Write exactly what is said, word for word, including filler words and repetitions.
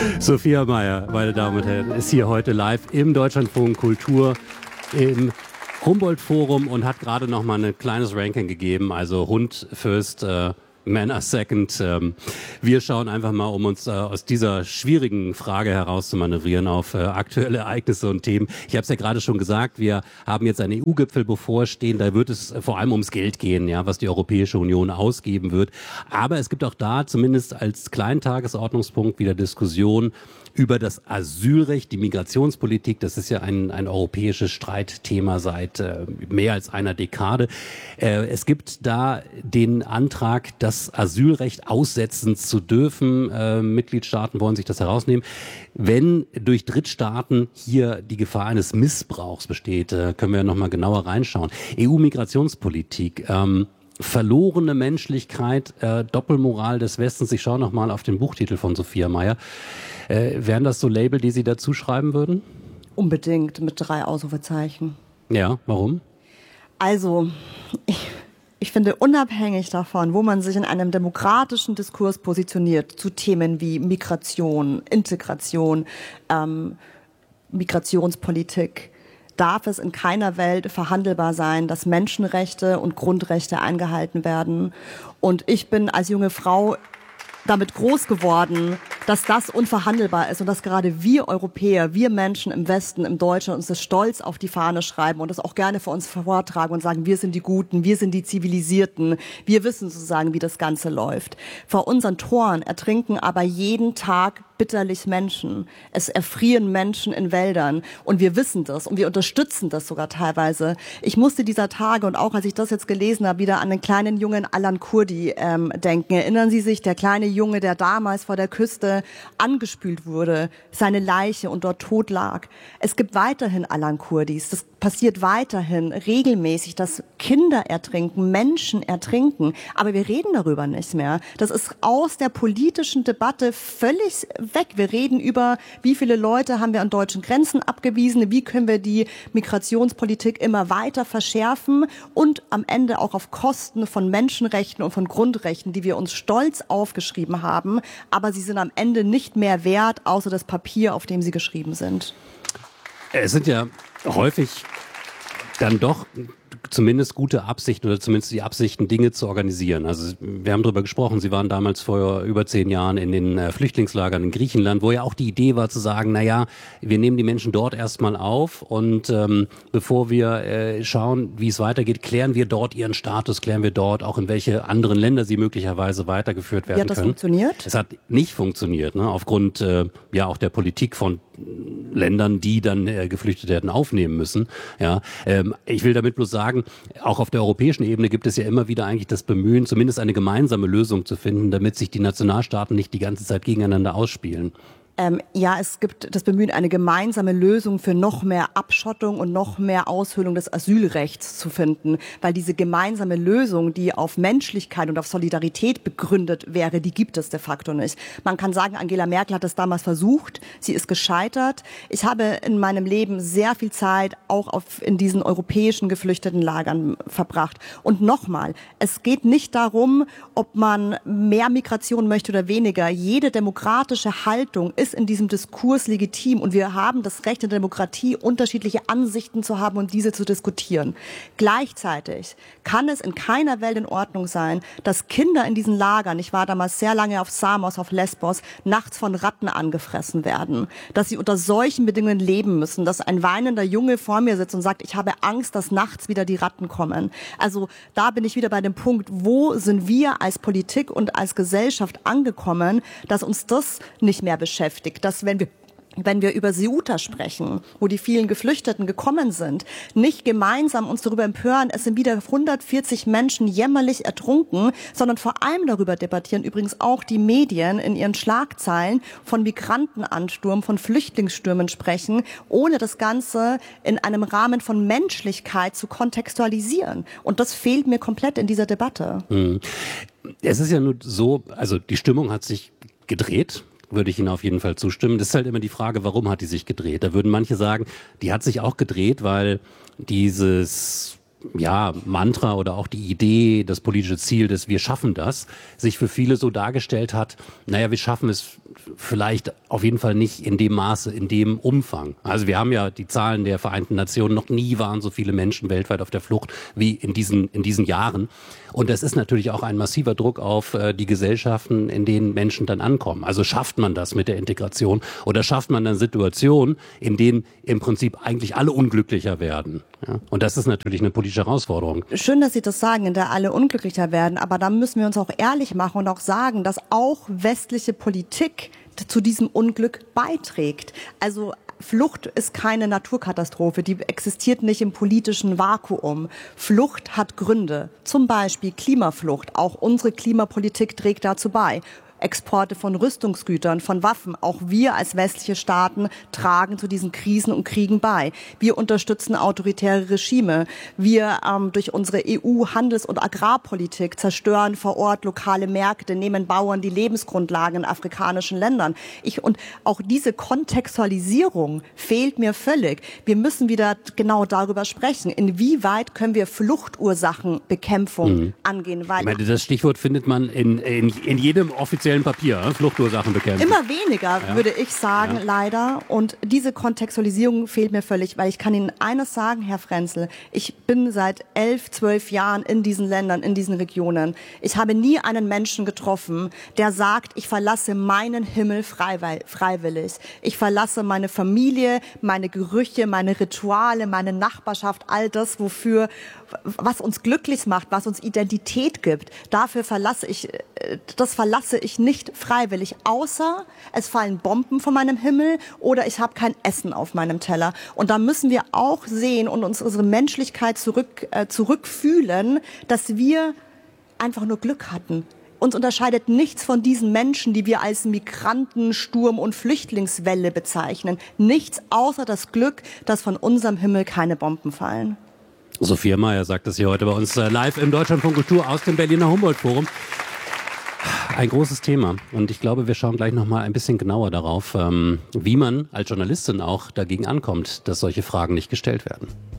Sophia Mayer, meine Damen und Herren, ist hier heute live im Deutschlandfunk Kultur im Humboldt-Forum und hat gerade noch mal ein kleines Ranking gegeben. Also Hund first, äh, Männer second. Ähm, wir schauen einfach mal, um uns äh, aus dieser schwierigen Frage herauszumanövrieren auf äh, aktuelle Ereignisse und Themen. Ich habe es ja gerade schon gesagt, wir haben jetzt einen E U-Gipfel bevorstehen. Da wird es vor allem ums Geld gehen, ja, was die Europäische Union ausgeben wird. Aber es gibt auch da zumindest als kleinen Tagesordnungspunkt wieder Diskussion über das Asylrecht, die Migrationspolitik. Das ist ja ein, ein europäisches Streitthema seit äh, mehr als einer Dekade. Äh, es gibt da den Antrag, das Asylrecht aussetzen zu dürfen. Äh, Mitgliedstaaten wollen sich das herausnehmen. Wenn durch Drittstaaten hier die Gefahr eines Missbrauchs besteht, äh, können wir noch mal genauer reinschauen. E U-Migrationspolitik, ähm, verlorene Menschlichkeit, äh, Doppelmoral des Westens. Ich schaue noch mal auf den Buchtitel von Sophia Mayer. Äh, wären das so Label, die Sie dazu schreiben würden? Unbedingt, mit drei Ausrufezeichen. Ja, warum? Also, ich, ich finde, unabhängig davon, wo man sich in einem demokratischen Diskurs positioniert, zu Themen wie Migration, Integration, ähm, Migrationspolitik, darf es in keiner Welt verhandelbar sein, dass Menschenrechte und Grundrechte eingehalten werden. Und ich bin als junge Frau damit groß geworden, dass das unverhandelbar ist und dass gerade wir Europäer, wir Menschen im Westen, im Deutschen uns das stolz auf die Fahne schreiben und das auch gerne für uns vortragen und sagen, wir sind die Guten, wir sind die Zivilisierten, wir wissen sozusagen, wie das Ganze läuft. Vor unseren Toren ertrinken aber jeden Tag bitterlich Menschen. Es erfrieren Menschen in Wäldern und wir wissen das und wir unterstützen das sogar teilweise. Ich musste dieser Tage und auch als ich das jetzt gelesen habe, wieder an den kleinen Jungen Alan Kurdi ähm, denken. Erinnern Sie sich, der kleine Junge, der damals vor der Küste angespült wurde, seine Leiche und dort tot lag. Es gibt weiterhin Alan Kurdis. Das passiert weiterhin regelmäßig, dass Kinder ertrinken, Menschen ertrinken. Aber wir reden darüber nicht mehr. Das ist aus der politischen Debatte völlig weg. Wir reden über, wie viele Leute haben wir an deutschen Grenzen abgewiesen, wie können wir die Migrationspolitik immer weiter verschärfen und am Ende auch auf Kosten von Menschenrechten und von Grundrechten, die wir uns stolz aufgeschrieben haben, aber sie sind am Ende nicht mehr wert, außer das Papier, auf dem sie geschrieben sind. Es sind ja häufig dann doch zumindest gute Absichten oder zumindest die Absichten, Dinge zu organisieren. Also wir haben darüber gesprochen, Sie waren damals vor über zehn Jahren in den äh, Flüchtlingslagern in Griechenland, wo ja auch die Idee war zu sagen, naja, wir nehmen die Menschen dort erstmal auf und ähm, bevor wir äh, schauen, wie es weitergeht, klären wir dort ihren Status, klären wir dort auch, in welche anderen Länder sie möglicherweise weitergeführt werden können. Wie hat das funktioniert? Es hat nicht funktioniert, ne? Aufgrund äh, ja auch der Politik von Ländern, die dann äh, Geflüchtete hätten aufnehmen müssen. Ja, ähm, ich will damit bloß sagen, auch auf der europäischen Ebene gibt es ja immer wieder eigentlich das Bemühen, zumindest eine gemeinsame Lösung zu finden, damit sich die Nationalstaaten nicht die ganze Zeit gegeneinander ausspielen. Ähm, ja, es gibt das Bemühen, eine gemeinsame Lösung für noch mehr Abschottung und noch mehr Aushöhlung des Asylrechts zu finden, weil diese gemeinsame Lösung, die auf Menschlichkeit und auf Solidarität begründet wäre, die gibt es de facto nicht. Man kann sagen, Angela Merkel hat es damals versucht, sie ist gescheitert. Ich habe in meinem Leben sehr viel Zeit auch auf, in diesen europäischen Geflüchtetenlagern verbracht. Und nochmal, es geht nicht darum, ob man mehr Migration möchte oder weniger. Jede demokratische Haltung ist in diesem Diskurs legitim und wir haben das Recht in der Demokratie, unterschiedliche Ansichten zu haben und diese zu diskutieren. Gleichzeitig kann es in keiner Welt in Ordnung sein, dass Kinder in diesen Lagern, ich war damals sehr lange auf Samos, auf Lesbos, nachts von Ratten angefressen werden, dass sie unter solchen Bedingungen leben müssen, dass ein weinender Junge vor mir sitzt und sagt, ich habe Angst, dass nachts wieder die Ratten kommen. Also da bin ich wieder bei dem Punkt, wo sind wir als Politik und als Gesellschaft angekommen, dass uns das nicht mehr beschäftigt. Dass wenn wir wenn wir über Ceuta sprechen, wo die vielen Geflüchteten gekommen sind, nicht gemeinsam uns darüber empören, es sind wieder hundertvierzig Menschen jämmerlich ertrunken, sondern vor allem darüber debattieren, übrigens auch die Medien in ihren Schlagzeilen von Migrantenansturm, von Flüchtlingsstürmen sprechen, ohne das Ganze in einem Rahmen von Menschlichkeit zu kontextualisieren. Und das fehlt mir komplett in dieser Debatte. Es ist ja nur so, also die Stimmung hat sich gedreht. Würde ich Ihnen auf jeden Fall zustimmen. Das ist halt immer die Frage, warum hat die sich gedreht? Da würden manche sagen, die hat sich auch gedreht, weil dieses ja, Mantra oder auch die Idee, das politische Ziel, dass wir schaffen das, sich für viele so dargestellt hat, naja, wir schaffen es vielleicht auf jeden Fall nicht in dem Maße, in dem Umfang. Also wir haben ja die Zahlen der Vereinten Nationen, noch nie waren so viele Menschen weltweit auf der Flucht wie in diesen, in diesen Jahren. Und das ist natürlich auch ein massiver Druck auf äh, die Gesellschaften, in denen Menschen dann ankommen. Also schafft man das mit der Integration oder schafft man dann Situationen, in denen im Prinzip eigentlich alle unglücklicher werden? Ja? Und das ist natürlich eine politische Herausforderung. Schön, dass Sie das sagen, in der alle unglücklicher werden. Aber da müssen wir uns auch ehrlich machen und auch sagen, dass auch westliche Politik zu diesem Unglück beiträgt. Also Flucht ist keine Naturkatastrophe, die existiert nicht im politischen Vakuum. Flucht hat Gründe, zum Beispiel Klimaflucht. Auch unsere Klimapolitik trägt dazu bei. Exporte von Rüstungsgütern, von Waffen. Auch wir als westliche Staaten tragen zu diesen Krisen und Kriegen bei. Wir unterstützen autoritäre Regime. Wir ähm, durch unsere E U-Handels- und Agrarpolitik zerstören vor Ort lokale Märkte, nehmen Bauern die Lebensgrundlagen in afrikanischen Ländern. Ich, und auch diese Kontextualisierung fehlt mir völlig. Wir müssen wieder genau darüber sprechen. Inwieweit können wir Fluchtursachenbekämpfung mhm. angehen? Weil ich meine, das Stichwort findet man in, in, in jedem offiziellen Papier, Fluchtursachen bekämpfen. Immer weniger, ja. würde ich sagen, ja. leider. Und diese Kontextualisierung fehlt mir völlig, weil ich kann Ihnen eines sagen, Herr Frenzel, ich bin seit elf, zwölf Jahren in diesen Ländern, in diesen Regionen. Ich habe nie einen Menschen getroffen, der sagt, ich verlasse meinen Himmel freiwillig. Ich verlasse meine Familie, meine Gerüche, meine Rituale, meine Nachbarschaft, all das, wofür, was uns glücklich macht, was uns Identität gibt. Dafür verlasse ich, das verlasse ich nicht freiwillig, außer es fallen Bomben von meinem Himmel oder ich habe kein Essen auf meinem Teller. Und da müssen wir auch sehen und uns unsere Menschlichkeit zurück, äh, zurückfühlen, dass wir einfach nur Glück hatten. Uns unterscheidet nichts von diesen Menschen, die wir als Migranten, Sturm- und Flüchtlingswelle bezeichnen. Nichts außer das Glück, dass von unserem Himmel keine Bomben fallen. Sophia Mayer sagt das hier heute bei uns live im Deutschlandfunk Kultur aus dem Berliner Humboldt-Forum. Ein großes Thema und ich glaube, wir schauen gleich noch mal ein bisschen genauer darauf, wie man als Journalistin auch dagegen ankommt, dass solche Fragen nicht gestellt werden.